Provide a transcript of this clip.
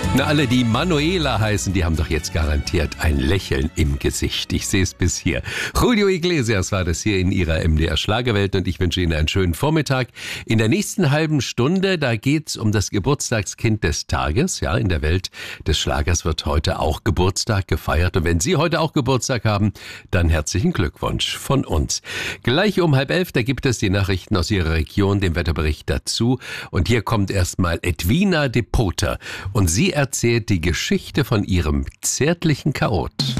Na, alle, die Manuela heißen, die haben doch jetzt garantiert ein Lächeln im Gesicht. Ich sehe es bis hier. Julio Iglesias war das hier in ihrer MDR Schlagerwelt und ich wünsche Ihnen einen schönen Vormittag. In der nächsten halben Stunde, da geht's um das Geburtstagskind des Tages. Ja, in der Welt des Schlagers wird heute auch Geburtstag gefeiert. Und wenn Sie heute auch Geburtstag haben, dann herzlichen Glückwunsch von uns. Gleich um 10:30, da gibt es die Nachrichten aus Ihrer Region, den Wetterbericht dazu. Und hier kommt erstmal Edwina de Poter. Und sie erzählt die Geschichte von ihrem zärtlichen Chaot.